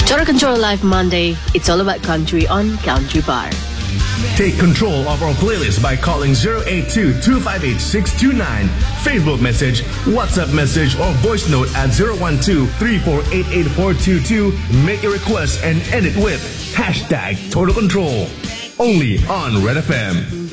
Total Control Live Monday. It's all about country on Country Bar. Take control of our playlist by calling 082-258-629. Facebook message, WhatsApp message, or voice note at 012-348-8422. Make your request and end it with #Total Control. Only on Red FM.